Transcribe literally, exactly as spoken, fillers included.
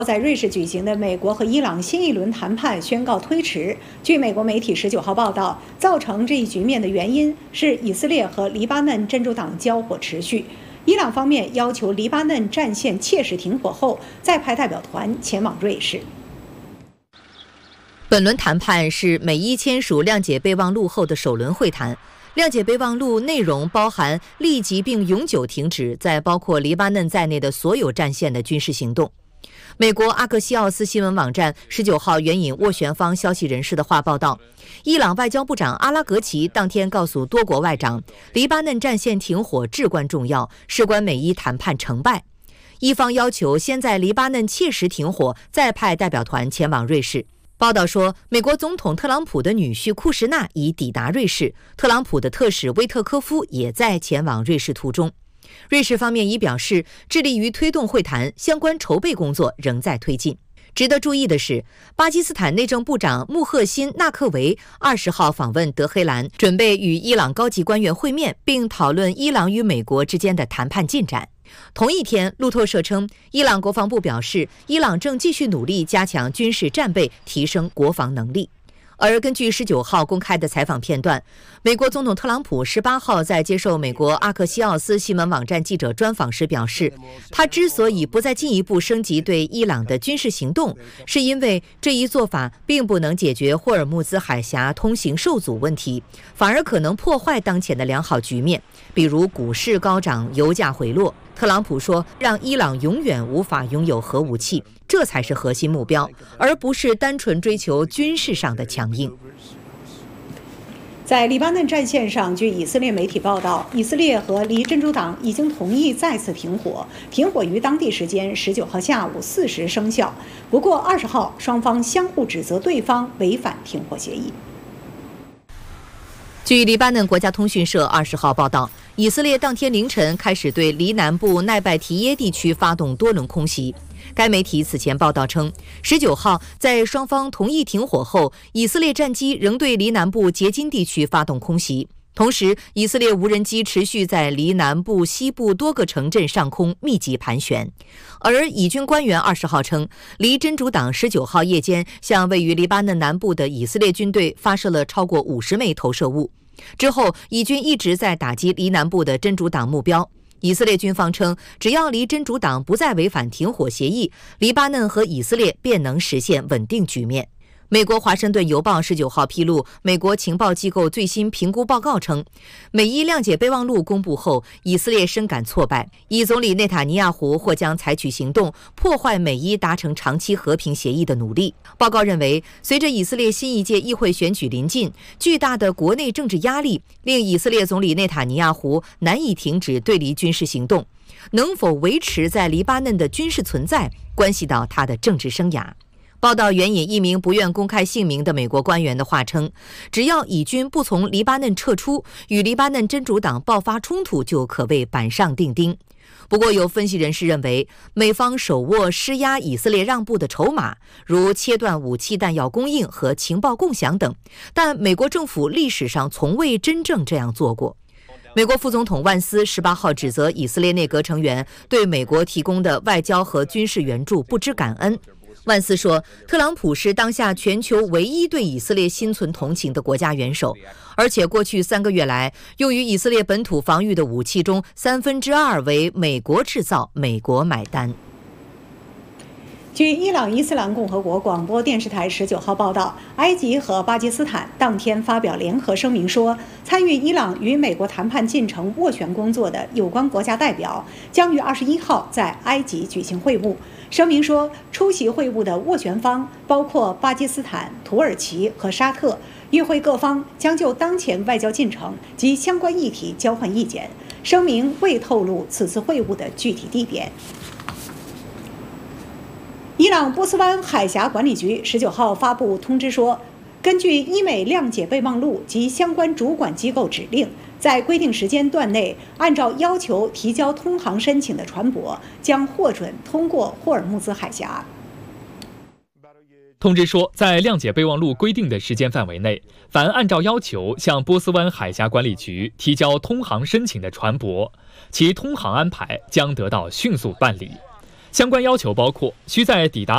在瑞士举行的美国和伊朗新一轮谈判宣告推迟。据美国媒体十九号报道，造成这一局面的原因是以色列和黎巴嫩真主党交火持续。伊朗方面要求黎巴嫩战线切实停火后，再派代表团前往瑞士。 本轮谈判是美伊签署谅解备忘录后的首轮会谈。谅解备忘录内容包含立即并永久停止在包括黎巴嫩在内的所有战线的军事行动。美国阿克西奥斯新闻网站十九号援引斡旋方消息人士的话报道，伊朗外交部长阿拉格齐当天告诉多国外长，黎巴嫩战线停火至关重要，事关美伊谈判成败。伊方要求先在黎巴嫩切实停火，再派代表团前往瑞士。报道说，美国总统特朗普的女婿库什纳已抵达瑞士，特朗普的特使威特科夫也在前往瑞士途中。瑞士方面已表示致力于推动会谈，相关筹备工作仍在推进。值得注意的是，巴基斯坦内政部长穆赫辛纳克维二十号访问德黑兰，准备与伊朗高级官员会面，并讨论伊朗与美国之间的谈判进展。同一天，路透社称，伊朗国防部表示，伊朗正继续努力加强军事战备，提升国防能力。而根据十九号公开的采访片段，美国总统特朗普十八号在接受美国阿克西奥斯新闻网站记者专访时表示，他之所以不再进一步升级对伊朗的军事行动，是因为这一做法并不能解决霍尔木兹海峡通行受阻问题，反而可能破坏当前的良好局面，比如股市高涨、油价回落。特朗普说，让伊朗永远无法拥有核武器，这才是核心目标，而不是单纯追求军事上的强硬。 在黎巴嫩战线上，据以色列媒体报道，以色列和黎真主党已经同意再次停火，停火于当地时间十九号下午四时生效。不过二十号，双方相互指责对方违反停火协议。 据黎巴嫩国家通讯社二十号报道，以色列当天凌晨开始对黎南部奈拜提耶地区发动多轮空袭。该媒体此前报道称，十九号在双方同意停火后，以色列战机仍对黎南部杰金地区发动空袭。同时，以色列无人机持续在黎南部西部多个城镇上空密集盘旋。而以军官员二十号称，黎真主党十九号夜间向位于黎巴嫩南部的以色列军队发射了超过五十枚投射物。之后，以军一直在打击黎南部的真主党目标。以色列军方称，只要黎真主党不再违反停火协议，黎巴嫩和以色列便能实现稳定局面。美国《华盛顿邮报》十九号披露，美国情报机构最新评估报告称，美伊谅解备忘录公布后，以色列深感挫败，以总理内塔尼亚胡或将采取行动破坏美伊达成长期和平协议的努力。报告认为，随着以色列新一届议会选举临近，巨大的国内政治压力令以色列总理内塔尼亚胡难以停止对黎军事行动。能否维持在黎巴嫩的军事存在，关系到他的政治生涯。报道援引一名不愿公开姓名的美国官员的话称，只要以军不从黎巴嫩撤出，与黎巴嫩真主党爆发冲突就可谓板上钉钉。不过，有分析人士认为，美方手握施压以色列让步的筹码，如切断武器弹药供应和情报共享等，但美国政府历史上从未真正这样做过。美国副总统万斯十八号指责以色列内阁成员对美国提供的外交和军事援助不知感恩。万斯说，特朗普是当下全球唯一对以色列心存同情的国家元首，而且过去三个月来，用于以色列本土防御的武器中三分之二为美国制造，美国买单。 据伊朗伊斯兰共和国广播电视台十九号报道，埃及和巴基斯坦当天发表联合声明说，参与伊朗与美国谈判进程斡旋工作的有关国家代表将于二十一号在埃及举行会晤。声明说，出席会晤的斡旋方包括巴基斯坦、土耳其和沙特，与会各方将就当前外交进程及相关议题交换意见。声明未透露此次会晤的具体地点。伊朗波斯湾海峡管理局十九号发布通知说，根据伊美谅解备忘录及相关主管机构指令，在规定时间段内，按照要求提交通航申请的船舶将获准通过霍尔木兹海峡。 通知说，在谅解备忘录规定的时间范围内，凡按照要求向波斯湾海峡管理局提交通航申请的船舶，其通航安排将得到迅速办理。相关要求包括：需在抵达